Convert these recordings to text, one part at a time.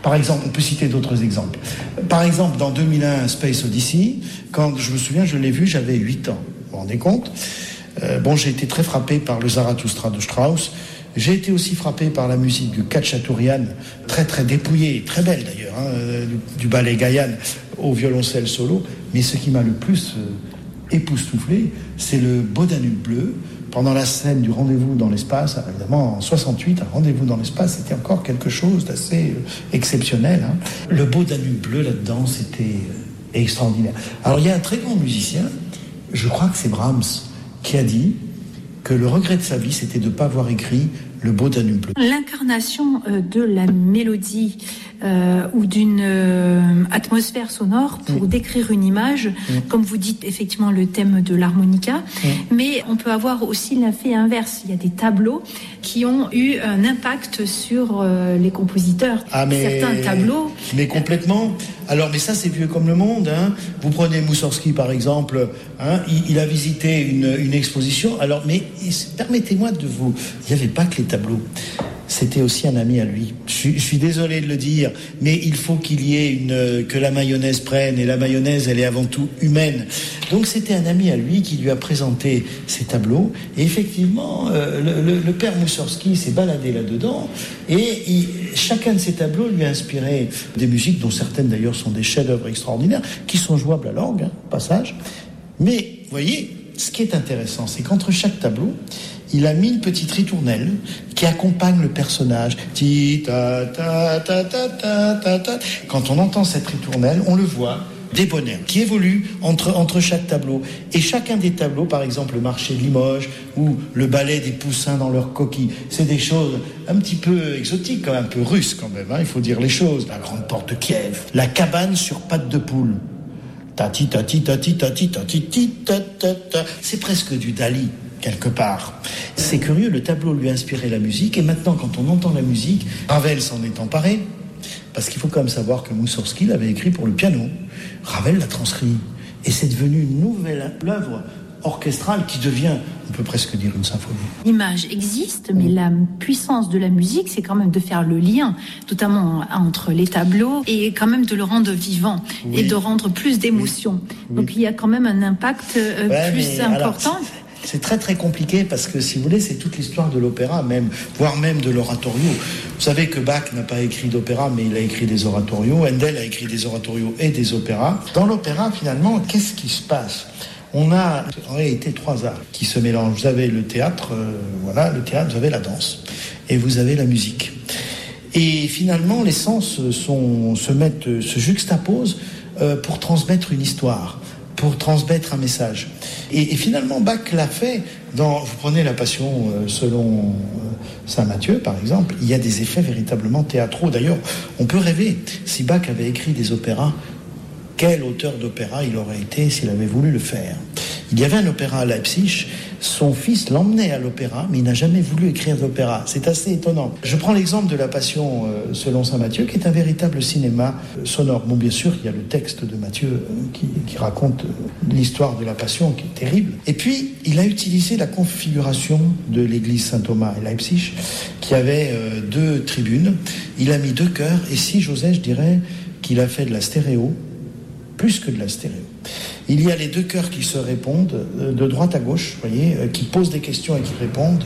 Par exemple, on peut citer d'autres exemples. Par exemple, dans 2001, Space Odyssey, quand je me souviens, je l'ai vu, j'avais 8 ans. Vous vous rendez compte ? J'ai été très frappé par le Zarathustra de Strauss. J'ai été aussi frappé par la musique du Khachaturian, très très dépouillée, très belle d'ailleurs, du ballet Gaïan au violoncelle solo. Mais ce qui m'a le plus époustouflé, c'est le Beau Danube bleu. Pendant la scène du rendez-vous dans l'espace, évidemment en 68, un rendez-vous dans l'espace, c'était encore quelque chose d'assez exceptionnel. Le Beau Danube bleu là-dedans, c'était extraordinaire. Alors il y a un très grand musicien, je crois que c'est Brahms, qui a dit que le regret de sa vie, c'était de ne pas avoir écrit le Beau Danube bleu. L'incarnation de la mélodie ou d'une atmosphère sonore pour décrire une image, comme vous dites effectivement le thème de l'harmonica, mais on peut avoir aussi l'effet inverse. Il y a des tableaux qui ont eu un impact sur les compositeurs. Certains tableaux... Mais complètement. Alors, mais ça, c'est vieux comme le monde. Vous prenez Moussorgsky, par exemple. Il a visité une exposition. Alors, mais permettez-moi de vous... Il n'y avait pas que les tableaux. C'était aussi un ami à lui. Je suis désolé de le dire, mais il faut qu'il y ait que la mayonnaise prenne, et la mayonnaise, elle est avant tout humaine. Donc c'était un ami à lui qui lui a présenté ces tableaux, et effectivement, le père Moussorgsky s'est baladé là-dedans, et chacun de ces tableaux lui a inspiré des musiques, dont certaines d'ailleurs sont des chefs-d'œuvre extraordinaires, qui sont jouables à l'orgue, passage. Mais, vous voyez, ce qui est intéressant, c'est qu'entre chaque tableau, il a mis une petite ritournelle qui accompagne le personnage. Ti ta ta ta ta ta ta ta. Quand on entend cette ritournelle, on le voit débonnaire, qui évolue entre chaque tableau. Et chacun des tableaux, par exemple le marché de Limoges ou le ballet des poussins dans leurs coquilles, c'est des choses un petit peu exotiques, quand même, un peu russes quand même, il faut dire les choses. La grande porte de Kiev, la cabane sur pattes de poule. Ta-ti, ta-ti, ta-ti, ta-ti, ta-ti, ta-ta-ta. C'est presque du Dali, quelque part. C'est curieux, le tableau lui a inspiré la musique, et maintenant, quand on entend la musique, Ravel s'en est emparé, parce qu'il faut quand même savoir que Moussorgsky l'avait écrit pour le piano. Ravel l'a transcrit, et c'est devenu une nouvelle œuvre orchestrale qui devient, on peut presque dire, une symphonie. L'image existe, mais la puissance de la musique, c'est quand même de faire le lien, notamment entre les tableaux, et quand même de le rendre vivant, et de rendre plus d'émotion. Donc il y a quand même un impact plus important. Alors, c'est très très compliqué parce que, si vous voulez, c'est toute l'histoire de l'opéra, même, voire même de l'oratorio. Vous savez que Bach n'a pas écrit d'opéra, mais il a écrit des oratorios. Handel a écrit des oratorios et des opéras. Dans l'opéra, finalement, qu'est-ce qui se passe ? On a en réalité 3 arts qui se mélangent. Vous avez le théâtre, le théâtre, vous avez la danse, et vous avez la musique. Et finalement, les sens se juxtaposent pour transmettre une histoire, pour transmettre un message. Et finalement, Bach l'a fait. Vous prenez la Passion selon Saint Matthieu, par exemple, il y a des effets véritablement théâtraux. D'ailleurs, on peut rêver, si Bach avait écrit des opéras, quel auteur d'opéra il aurait été s'il avait voulu le faire. Il y avait un opéra à Leipzig, son fils l'emmenait à l'opéra, mais il n'a jamais voulu écrire d'opéra. C'est assez étonnant. Je prends l'exemple de la Passion selon saint Matthieu, qui est un véritable cinéma sonore. Bon, bien sûr, il y a le texte de Matthieu qui raconte l'histoire de la Passion, qui est terrible. Et puis, il a utilisé la configuration de l'église Saint-Thomas à Leipzig, qui avait 2 tribunes. Il a mis 2 chœurs, et si j'osais, je dirais qu'il a fait de la stéréo, plus que de la stéréo. Il y a les 2 chœurs qui se répondent de droite à gauche, vous voyez, qui posent des questions et qui répondent.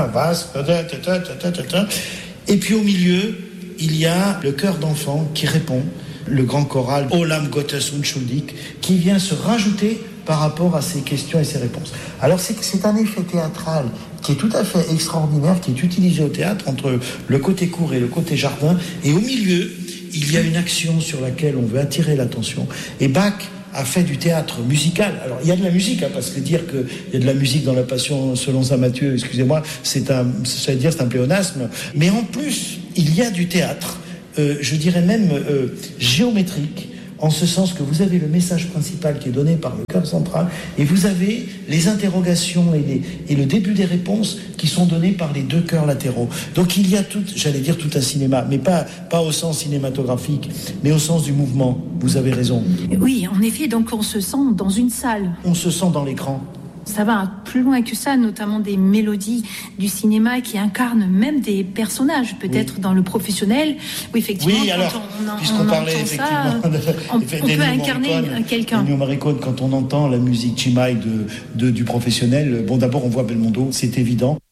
Et puis au milieu, il y a le chœur d'enfant qui répond, le grand choral Olam Gottes Unschuldig, qui vient se rajouter par rapport à ces questions et ces réponses. Alors c'est un effet théâtral qui est tout à fait extraordinaire, qui est utilisé au théâtre entre le côté cour et le côté jardin, et au milieu, il y a une action sur laquelle on veut attirer l'attention. Et Bach a fait du théâtre musical. Alors, il y a de la musique, parce que dire qu'il y a de la musique dans la Passion selon saint Matthieu, excusez-moi, c'est un pléonasme. Mais en plus, il y a du théâtre, je dirais même géométrique, en ce sens que vous avez le message principal qui est donné par le chœur central, et vous avez les interrogations et le début des réponses qui sont donnés par les 2 chœurs latéraux. Donc il y a tout un cinéma, mais pas au sens cinématographique, mais au sens du mouvement. Vous avez raison. Oui, en effet, donc on se sent dans une salle. On se sent dans l'écran. Ça va plus loin que ça, notamment des mélodies du cinéma qui incarnent même des personnages, peut-être dans le professionnel, où effectivement, puisqu'on parlait on peut incarner quelqu'un. Ennio Morricone, quand on entend la musique Chimay du professionnel, d'abord on voit Belmondo, c'est évident.